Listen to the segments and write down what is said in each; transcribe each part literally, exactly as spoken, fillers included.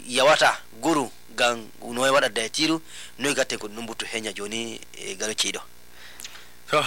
yawata guru gan no e wada daytiru no gatte ko numbutu henya joni e galo ciido so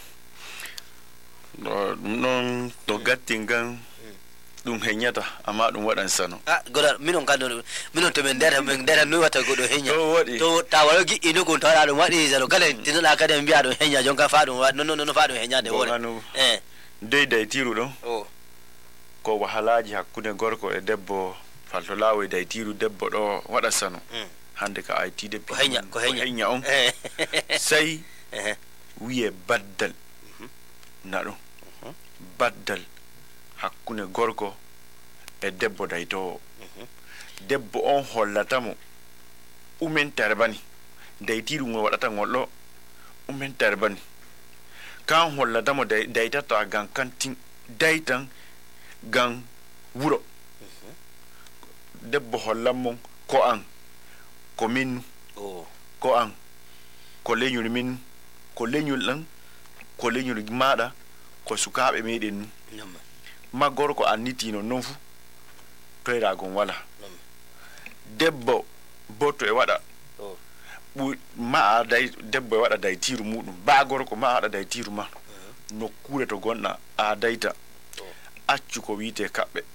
no non to gatti gan dum henyata amma dum wadan sano ah goda minon kando minon to men dera men dera no wata godo henya to wadi to tawaro gi ino ko tawara dum wadi zalo kala tinala kada mbiya dum henya jonka fa dum no no no fa dum henya de wore eh dey daytiru do oh ko wahalaji hakkunde gorko e debbo falto lawo daytiru debbo do wada sano hande ka I T de ko henya ko henya on sai wiye baddal nado baddal hakkunde gorko e debbo dayto debbo on hollatamo umen tarbani daytiru mo wadata ngollo umen tarbani kan hollatamo daytata gan kantin daytan gan wuro debbo hollammo ko an ko min oh ko an ko lenyul min ko lenyul lan ko lenyul maada ko sukaabe meden nyama magor ko annitino non fu toyra gon wala debbo boto e wada oh bu ma day debbo e wada day tiru mudum ba gorko ma wada day tiru ma no kure to gonna a dayta accu ko wiite kabbe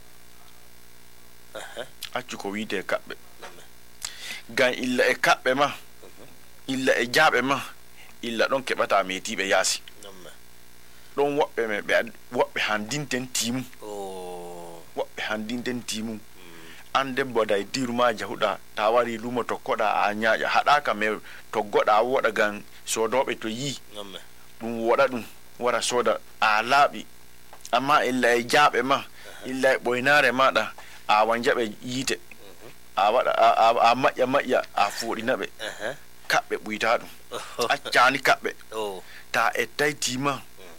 accu ko wiite kabbe gan illa e kabbe ma illa e jaabe ma illa don kebata metibe yasi don wobbe me be wobbe handinten timu oh wobbe handinten timu ande boda e diruma jahuda ta wari lumo to koda a nyaaja hada ka me to goda woda gan sodobe to yi dum woda dum wara soda a labi amma illa e jaabe ma illa e boynare mada a wanjabe yite a wada a majja majja a fodinabe kabbe buita dum accani kabbe oh ta e taytima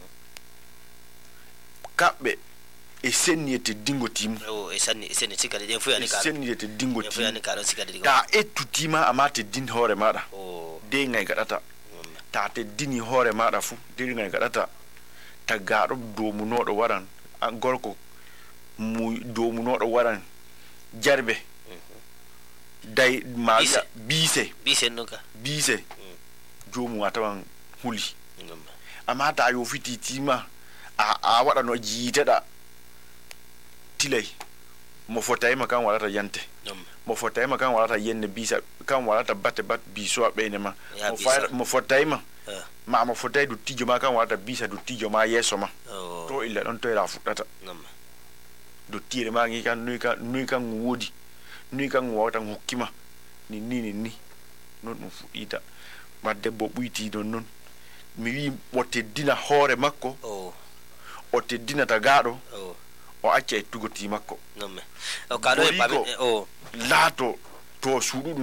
kabbe e senniyete dingo tim oh e sanni senni sikade den fuyani ka senniyete dingo tim fuyani ka don sikade dingo ta ettutima amate din hore mada oh de ngay gadata ta te dini hore mada fu de ngay gadata ta gaado doomu nodo waran an gorko mu doomu nodo waran jarbe day ma bise bise noka bise joomu atawan huli amma ta yo fiti tima a a wada no jiiteda tilay mo fotay ma kan wala yante mo fotay ma kan wala yenne bisa kan wala batte bat biso beene ma mo fa mo fotay ma ma mo fotay du tijo ma kan wala bisa du tijo ma yeso ma to illa don to ira fudata du tire ma ngi kan nuy kan nuy kan wodi nuy kan wota hokkima ni ni ni non mo fuita ma debbo buyti don non mi wi wotte dina hore makko oh o teddina ta gaado oh o acca e tugoti makko non me o kado e pame oh lato to suudu